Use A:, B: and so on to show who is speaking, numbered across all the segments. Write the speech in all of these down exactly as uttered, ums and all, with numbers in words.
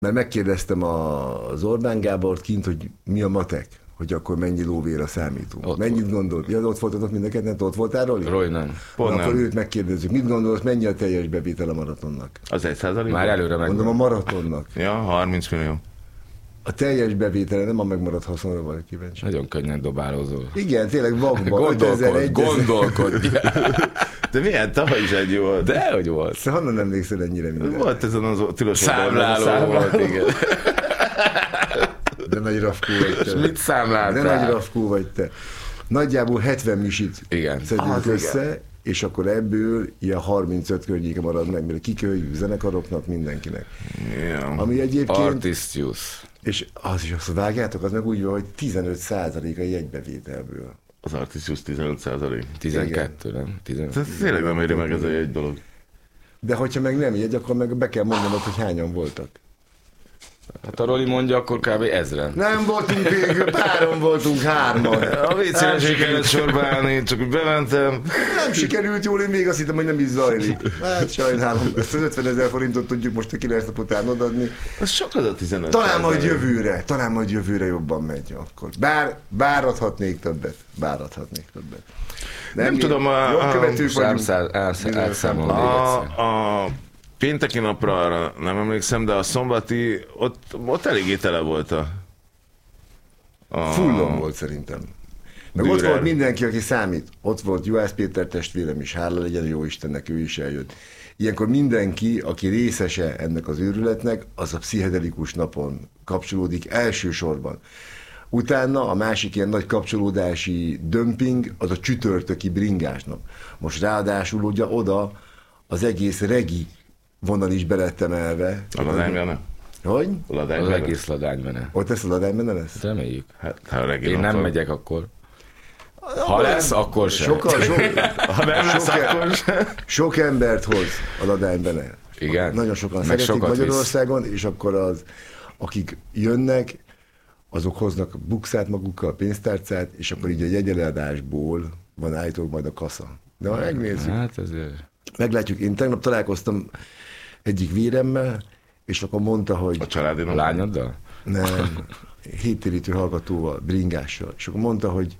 A: mert megkérdeztem az Orbán Gábort kint, hogy mi a matek, hogy akkor mennyi lóvér a számító. Ott mennyit volt. Gondolt? Ja, ott voltatok mind a ketten, ott voltál, Roli?
B: Roy nem.
A: Pont akkor őt megkérdezzük. Mit gondolsz, mennyi a teljes bevétel a maratonnak?
C: Az egy százalék?
B: Már előre meg.
A: Mondom, a maratonnak.
C: Ja, harminc millió.
A: A teljes bevétele nem a megmaradt haszonra vagy kíváncsi.
B: Nagyon könnyen dobálózol.
A: Igen, tényleg vakban.
B: Gondolkodj, gondolkodj.
C: De milyen, tavaly is egy volt.
B: De hogy volt?
A: Szóval honnan emlékszel ennyire minden?
C: Volt ezen az tilos
B: számláló volt, igen.
A: De nagy rafkó vagy te.
B: Mit számláltál?
A: De nagy rafkó vagy te. Nagyjából hetven misit
B: igen.
A: szedünk ah, össze, igen. És akkor ebből ilyen harmincöt környéke marad meg, mert kiköljük zenekaroknak, mindenkinek.
C: Yeah.
A: Ami egyébként...
B: Artist use.
A: És az is, azt vágjátok, az meg úgy van, hogy tizenöt százalék a jegybevételből.
C: Az Artisius tizenöt százalék.
B: tizenkettő, nem? tizenöt.
C: Tehát tényleg nem éri meg ez a jegy dolog.
A: De hogyha meg nem jegy, akkor meg be kell mondanod, hogy hányan voltak.
B: Hát a Roli mondja, akkor kb. ezren.
A: Nem voltunk végül, páron voltunk, hárman.
C: A vécére se kellett sorba állni, csak úgy bementem.
A: Nem sikerült jól, én még azt hittem, hogy nem is zajlik. Hát sajnálom, ezt az ötvenezer forintot tudjuk most a kilenc nap után odadni.
C: Az sok az a tizenöt.
A: Talán majd jövőre, talán majd jövőre jobban megy akkor. Bár, bár adhatnék többet, bár adhatnék többet.
C: Nem, nem tudom, a, a,
B: a,
C: a pénteki napra arra nem emlékszem, de a szombati, ott, ott eléggé tele volt a...
A: a... Fullon volt szerintem. Meg Dürer. Ott volt mindenki, aki számít. Ott volt Juhász Péter testvérem is, hála legyen jó Istennek, ő is eljött. Ilyenkor mindenki, aki részese ennek az őrületnek, az a pszichedelikus napon kapcsolódik elsősorban. Utána a másik ilyen nagy kapcsolódási dömping, az a csütörtöki bringás nap. Most ráadásul ugye oda az egész regi vonal is belettem elve.
C: A ladánybene?
A: Hogy?
C: A ladánybene.
B: Az egész ladánybene.
A: Ott lesz a ladánybene lesz?
B: Reméljük.
C: Hát, ha
B: én nem van. Megyek akkor. Ha,
A: ha
B: lesz, akkor sem.
A: Sokkal, sok,
C: ha nem lesz,
A: sok,
C: akkor sem.
A: Sok embert hoz a ladánybene.
B: Igen.
A: Nagyon sokan
B: meg
A: szeretik Magyarországon, visz. És akkor az, akik jönnek, azok hoznak bukszát magukkal, pénztárcát, és akkor így a jegyeleadásból van állítólag majd a kasza. De ha megnézzük.
B: Hát ezért.
A: Meglátjuk. Én tegnap találkoztam egyik véremmel, és akkor mondta, hogy...
C: A családi
B: a lányoddal?
A: Nem, héttérítő hallgatóval, bringással. És akkor mondta, hogy,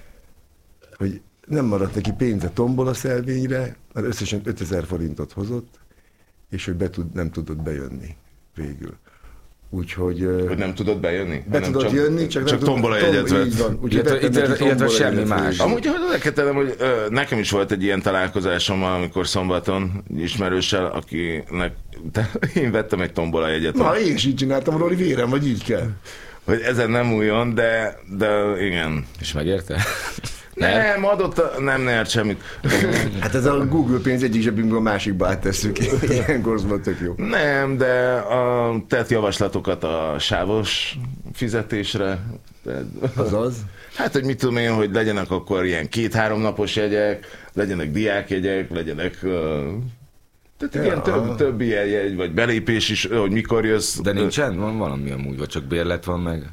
A: hogy nem maradt neki pénz a tombola szelvényre, mert összesen ötezer forintot hozott, és hogy be tud, nem tudott bejönni végül. Úgyhogy...
C: Hogy nem tudott bejönni?
A: Be tudott csak, jönni, csak,
C: csak tombola jegyet vett.
B: Illetve semmi más.
C: Amúgy hogy hogy ö, nekem is volt egy ilyen találkozásom, amikor szombaton ismerőssel, akinek te, én vettem egy tombola jegyet.
A: Na, én is így csináltam, Roli, vérem, vagy így kell.
C: Hogy ezen nem újon, de, de igen.
B: És megérte?
C: Nem, adott, nem nyert semmit.
A: Hát ez a Google pénz egyik zsebünkből a másikba áttesszük. Ilyenkor szóval tök jó.
C: Nem, de a, tett javaslatokat a sávos fizetésre.
A: Azaz?
C: Hát, hogy mit tudom én, hogy legyenek akkor ilyen két-három napos jegyek, legyenek diákjegyek, legyenek... Uh, tehát ja, ilyen több, több ilyen jegy, vagy belépés is, hogy mikor jössz.
B: De nincsen? Van valami amúgy, vagy csak bérlet van meg?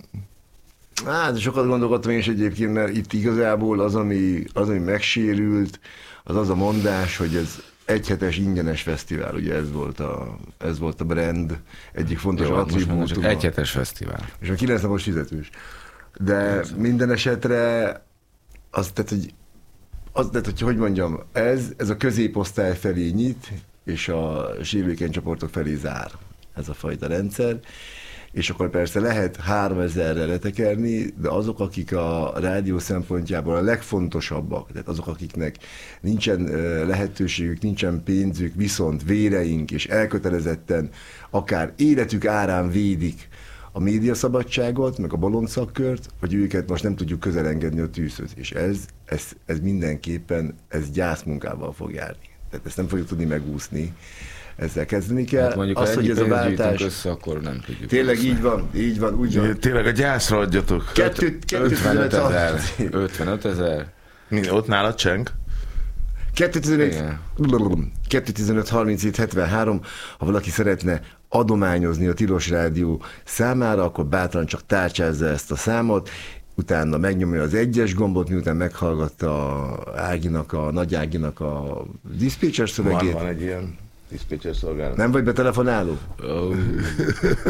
A: Hát, sokat gondolkodtam én is egyébként, mert itt igazából az, ami, az, ami megsérült, az az a mondás, hogy ez egyhetes ingyenes fesztivál, ugye ez volt a, ez volt a brand egyik fontos attribútuma.
B: Egyhetes fesztivál.
A: És a kilenc napos fizetős. De minden esetre az, tehát, hogy, az, tehát, hogy, hogy mondjam, ez, ez a középosztály felé nyit, és a sérülékeny csoportok felé zár ez a fajta rendszer. És akkor persze lehet háromezerre letekerni, de azok, akik a rádió szempontjából a legfontosabbak, tehát azok, akiknek nincsen lehetőségük, nincsen pénzük, viszont véreink és elkötelezetten akár életük árán védik a médiaszabadságot, meg a bolondszakkört, hogy őket most nem tudjuk közel engedni a tűzhöz. És ez, ez, ez mindenképpen ez gyászmunkával fog járni. Tehát ezt nem fogjuk tudni megúszni. Ezzel kezdeni kell.
B: Hát mondjuk,
A: azt,
B: ha
A: hogy ez a váltás...
B: össze, akkor nem tudjuk.
A: Tényleg össze. Így van, így van, úgy van.
C: Tényleg a gyászra adjatok.
B: ötvenöt ezer. ötvenöt ezer.
C: Ott nálad cseng?
A: kettő tizenöt harminchét hetvenhárom, ha valaki szeretne adományozni a Tilos Rádió számára, akkor bátran csak tárcsázza ezt a számot, utána megnyomja az egyes gombot, miután meghallgatta Áginak, a Nagy Áginak a diszpécser szövegét.
C: Van, van egy ilyen. diszpécser szolgálat.
A: Nem vagy betelefonáló?
B: Oh.